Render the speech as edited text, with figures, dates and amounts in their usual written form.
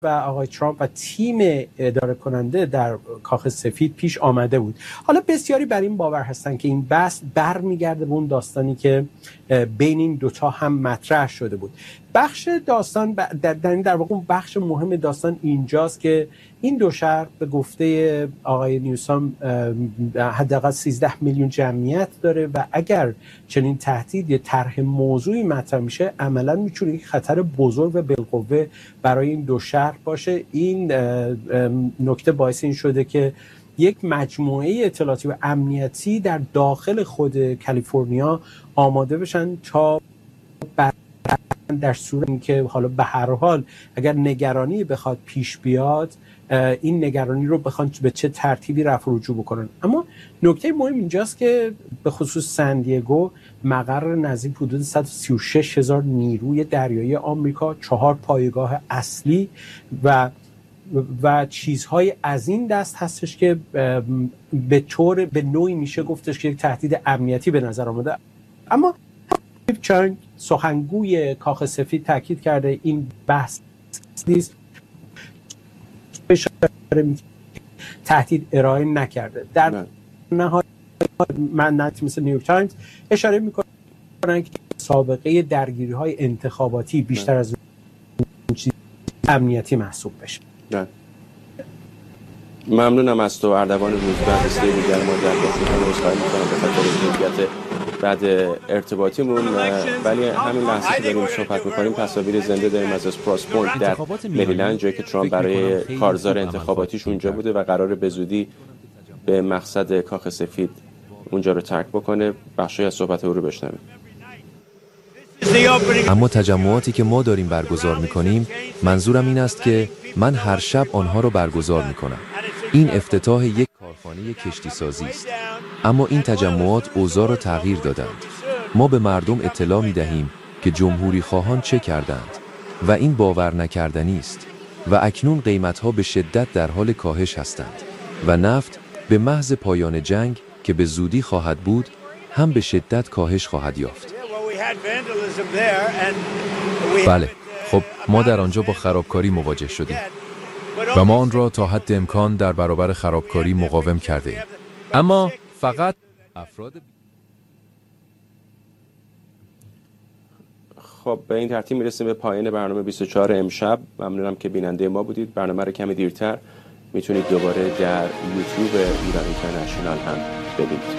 و آقای ترامپ و تیم اداره کننده در کاخ سفید پیش آمده بود. حالا بسیاری بر این باور هستن که این بحث برمیگرده به اون داستانی که بین این دوتا هم مطرح شده بود. بخش داستان در واقع بخش مهم داستان اینجاست که این دو شهر به گفته آقای نیوسام حداقل 13 میلیون جمعیت داره و اگر چنین تهدید یا طرح موضوعی مطرح میشه عملا میتونه یک خطر بزرگ و بالقوه برای این دو شهر باشه. این نکته باعث این شده که یک مجموعه اطلاعاتی و امنیتی در داخل خود کالیفرنیا آماده بشن تا در صورتی که حالا به هر حال اگر نگرانی بخواد پیش بیاد این نگرانی رو بخوان به چه ترتیبی رفع و رجوع بکنن. اما نکته مهم اینجاست که به خصوص سن دیگو مقر نزدیک حدود 136,000 نیروی دریایی آمریکا، 4 پایگاه اصلی و چیزهای از این دست هستش که به نوعی میشه گفتش که یک تهدید امنیتی به نظر آمده. اما چون سخنگوی کاخ سفید تاکید کرده این بحث نیست، تهدید ارائه نکرده. در نهایت من مثل نیویورک تایمز اشاره میکنن که سابقه درگیری های انتخاباتی بیشتر از چیز امنیتی محسوب بشه. ممنونم از تو اردوان روزبه. بسیاری دیگر ما در بحث عذرخواهی می‌کنم به خاطر کیفیت بعد ارتباطیمون، ولی همین لحظه که داریم صحبت می‌کنیم تصاویر زنده داریم از اسپراس پوینت در مریلند، جایی که ترامپ برای کارزار انتخاباتیش اونجا بوده و قراره به زودی به مقصد کاخ سفید اونجا رو ترک بکنه. بخشی از صحبت او رو بشنویم. اما تجمعاتی که ما داریم برگزار می‌کنیم، منظورم این است که من هر شب آنها رو برگزار می‌کنم. این افتتاح یک کارخانه کشتی سازی است. اما این تجمعات اوضاع را تغییر دادند. ما به مردم اطلاع می‌دهیم که جمهوری خواهان چه کردند و این باور نکردنی است و اکنون قیمت‌ها به شدت در حال کاهش هستند و نفت به محض پایان جنگ که به زودی خواهد بود هم به شدت کاهش خواهد یافت. بله، خب ما در آنجا با خرابکاری مواجه شدیم و ما آن را تا حد امکان در برابر خرابکاری مقاوم کرده ایم. اما فقط افراد خب به این ترتیب میرسیم به پایان برنامه 24 امشب. ممنونم که بیننده ما بودید. برنامه رو کمی دیرتر میتونید دوباره در یوتیوب ایران اینترنشنال هم ببینید.